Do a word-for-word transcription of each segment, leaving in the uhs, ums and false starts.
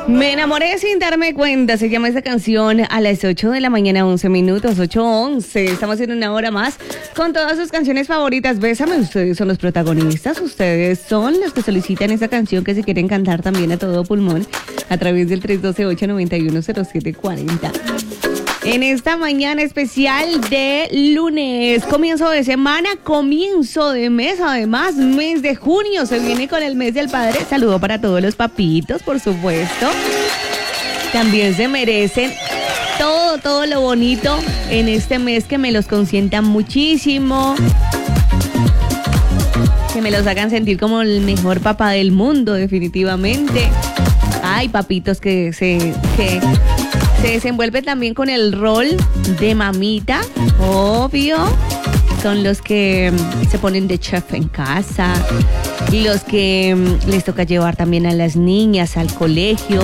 Me enamoré sin darme cuenta, se llama esta canción, a las ocho de la mañana, once minutos, ocho once. Estamos en una hora más con todas sus canciones favoritas. Bésame, ustedes son los protagonistas, ustedes son los que solicitan esa canción que se quieren cantar también a todo pulmón a través del tres uno dos, ocho nueve uno, cero siete cuatro cero. En esta mañana especial de lunes, comienzo de semana, comienzo de mes, además, mes de junio, se viene con el mes del padre. Saludo para todos los papitos, por supuesto. También se merecen todo, todo lo bonito en este mes, que me los consientan muchísimo, que me los hagan sentir como el mejor papá del mundo, definitivamente. Ay, papitos que se... que se desenvuelve también con el rol de mamita, obvio. Son los que se ponen de chef en casa y los que les toca llevar también a las niñas al colegio.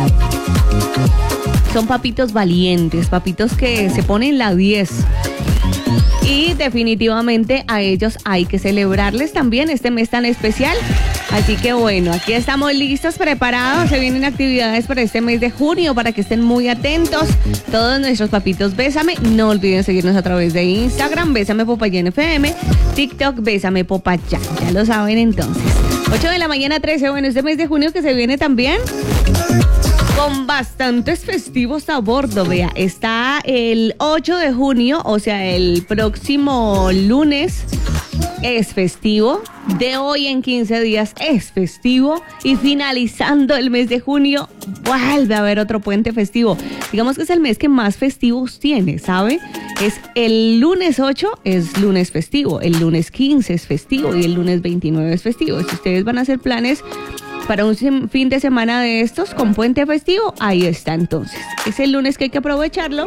Son papitos valientes, papitos que se ponen la diez. Y definitivamente a ellos hay que celebrarles también este mes tan especial. Así que bueno, aquí estamos listos, preparados. Se vienen actividades para este mes de junio para que estén muy atentos. Todos nuestros papitos, bésame. No olviden seguirnos a través de Instagram, Bésame Popayán F M, TikTok, Bésame Popayán. Ya lo saben entonces. ocho de la mañana, trece. Bueno, este mes de junio que se viene también con bastantes festivos a bordo. Vea, está el ocho de junio, o sea, el próximo lunes es festivo. De hoy en quince días es festivo. Y finalizando el mes de junio, vuelve a haber otro puente festivo. Digamos que es el mes que más festivos tiene, ¿sabe? Es el lunes ocho, es lunes festivo. El lunes quince es festivo. Y el lunes veintinueve es festivo. Si ustedes van a hacer planes para un fin de semana de estos con puente festivo, ahí está entonces. Es el lunes que hay que aprovecharlo.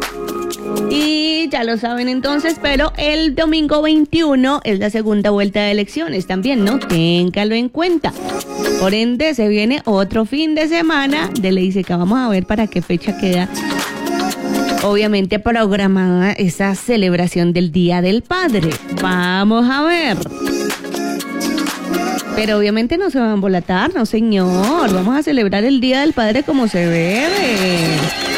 Y ya lo saben entonces, pero el domingo veintiuno es la segunda vuelta de elecciones también, ¿no? Téngalo en cuenta. Por ende, se viene otro fin de semana de Ley Seca. Vamos a ver para qué fecha queda, obviamente, programada esa celebración del Día del Padre. Vamos a ver. Pero obviamente no se va a embolatar, no señor. Vamos a celebrar el Día del Padre como se debe.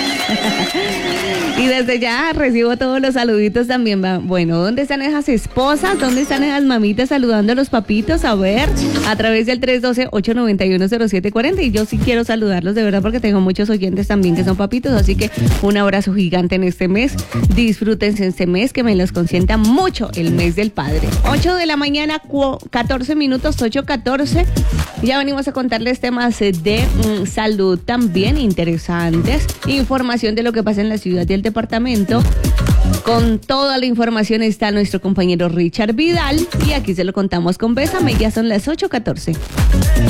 Y desde ya recibo todos los saluditos también. Bueno, ¿dónde están esas esposas? ¿Dónde están esas mamitas saludando a los papitos? A ver, a través del tres uno dos, ocho nueve uno, cero siete cuatro cero. Y yo sí quiero saludarlos de verdad porque tengo muchos oyentes también que son papitos. Así que un abrazo gigante en este mes. Disfrútense este mes, que me los consienta mucho el mes del padre. ocho de la mañana, catorce minutos, ocho catorce. Ya venimos a contarles temas de mm, salud también interesantes. Información de lo que pasa en la ciudad y el departamento. Con toda la información está nuestro compañero Richard Vidal. Y aquí se lo contamos con Bésame. Ya son las ocho catorce.